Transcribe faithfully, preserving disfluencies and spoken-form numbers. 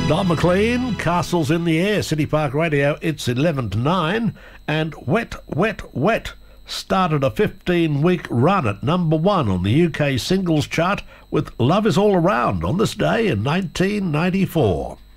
Don McLean, Castles in the Air, City Park Radio, it's eleven to nine, and Wet, Wet, Wet started a fifteen-week run at number one on the U K singles chart with Love Is All Around on this day in nineteen ninety-four.